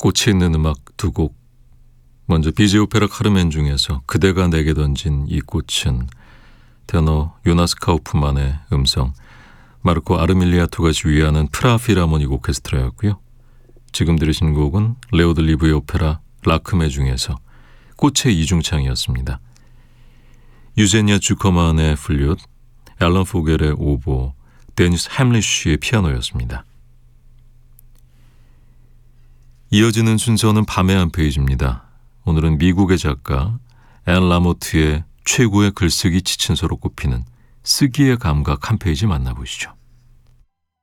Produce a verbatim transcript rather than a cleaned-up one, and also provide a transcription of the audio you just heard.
꽃이 있는 음악 두 곡. 먼저 비제 오페라 카르멘 중에서 그대가 내게 던진 이 꽃은 테너 요나스 카우프만의 음성, 마르코 아르밀리아토가 지휘하는 프라 필하모닉 오케스트라였고요. 지금 들으신 곡은 레오 들리브의 오페라 라크메 중에서 꽃의 이중창이었습니다. 유제니아 주커만의 플룻, 앨런 포겔의 오보, 데니스 햄리쉬의 피아노였습니다. 이어지는 순서는 밤의 한 페이지입니다. 오늘은 미국의 작가 앤 라모트의 최고의 글쓰기 지친서로 꼽히는 쓰기의 감각 한 페이지 만나보시죠.